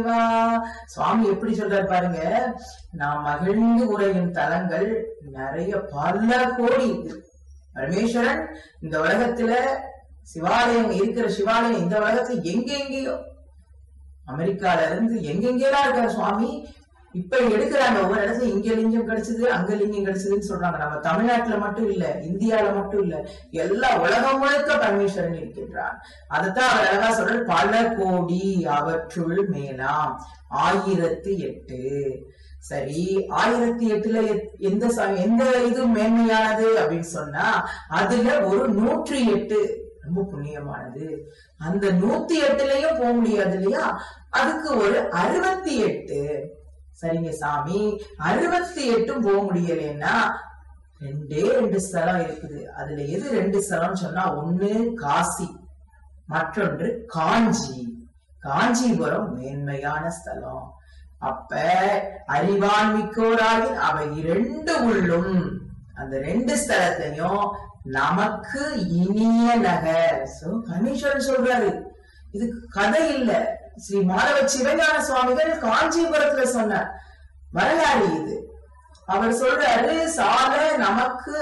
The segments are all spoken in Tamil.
சுவாமி எப்படி சொல்றாரு பாருங்க, நான் மகிழ்ந்து உரையும் தலங்கள் நிறைய பல கோடி. பரமேஸ்வரன் இந்த உலகத்துல சிவாலயம் இருக்கிற சிவாலயம் இந்த உலகத்துல எங்கெங்கேயோ, அமெரிக்கால இருந்து எங்கெங்கெல்லாம் இருக்காரு சுவாமி. இப்ப எடுக்கிறாங்க ஒவ்வொரு இடத்துல, இங்க லிங்கம் கிடைச்சது அங்க லிங்கம் கிடைச்சதுன்னு சொல்றாங்க. நம்ம தமிழ்நாட்டுல மட்டும் இல்ல, இந்தியால மட்டும் இல்ல, எல்லா உலகம் முழுக்க பரமேஸ்வரன் இருக்கின்றான். அதைத்தான் அவர் அழகா சொல்றாரு, பல கோடி அவற்றுள் மேலாம் 1008. சரி, 1008ல எந்த இது மேன்மையானது அப்படின்னு சொன்னா, அதுல ஒரு 108 ரொம்ப புண்ணியமானது. அந்த 108லயும் போக முடியாது இல்லையா, அதுக்கு ஒரு 68. சரிங்க சாமி, 68 போக முடியலன்னா 2 ஸ்தலம் இருக்குது. அதுல எது 2 ஸ்தலம் சொன்னா, ஒண்ணு காசி, மற்றொன்று காஞ்சி. காஞ்சிபுரம் மேன்மையான ஸ்தலம். அப்ப அறிவான் மிக்கோராயின் அவை 2 உள்ளும், அந்த 2 ஸ்தலத்தையும் நமக்கு இனிய நகர். பரமேஸ்வரன் சொல்றாரு, இது கதை இல்ல. ஸ்ரீ மாதவ சிவஞான சுவாமிகள் காஞ்சிபுரத்துல சொன்னார், வரலாறு இது. அவர் சொல்றாரு, சால நமக்கு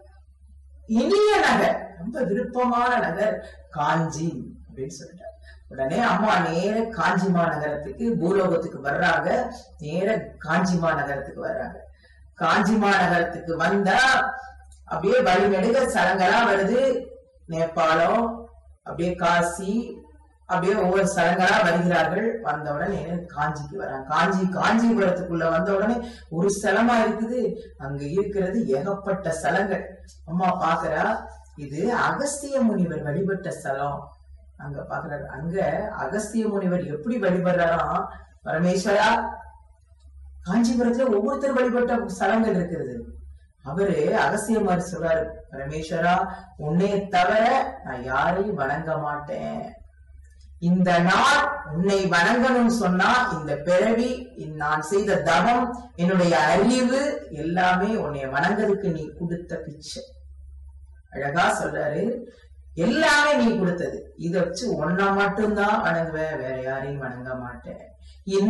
இனிய நகர், ரொம்ப விருப்பமான நகர் காஞ்சி அப்படின்னு சொல்றாரு. உடனே அம்மா நேர காஞ்சி மாநகரத்துக்கு, பூலோகத்துக்கு வர்றாங்க. நேர காஞ்சி மாநகரத்துக்கு வர்றாங்க. காஞ்சி மாநகரத்துக்கு வந்தா அப்படியே வழிநெடுக ஸ்தலங்களா வருது. நேபாளம், அப்படியே காசி, அப்படியே ஒவ்வொரு ஸ்தலங்களா வருகிறார்கள். வந்த உடனே காஞ்சிக்கு வராங்க. காஞ்சிபுரத்துக்குள்ள வந்த உடனே ஒரு ஸ்தலமா இருக்குது, அங்க இருக்கிறது ஏகப்பட்ட ஸ்தலங்கள். அம்மா பாக்குறா, இது அகஸ்திய முனிவர் வழிபட்ட ஸ்தலம். அங்க பாக்குறாரு, அங்க அகஸ்திய முனிவர் எப்படி வழிபடுறாராம், பரமேஸ்வரா காஞ்சிபுரத்துல ஒவ்வொருத்தர் வழிபட்ட ஸ்தலங்கள் இருக்கிறது. அவரு அகஸ்தியமார் சொல்றாரு, பரமேஸ்வரா உன்னைய தவிர நான் யாரையும் வணங்க மாட்டேன். இந்த நாள் உன்னை வணங்கணும்னு சொன்னா, இந்த பிறவி நான் செய்த தவம், என்னுடைய அறிவு எல்லாமே உன்னை வணங்குறதுக்கு நீ கொடுத்த பிச்சை. அழகா சொல்றாரு, எல்லாமே நீ கொடுத்தது, இத வச்சு உன்னை மட்டும்தான் வணங்குவேன், வேற யாரையும் வணங்க மாட்டேன்.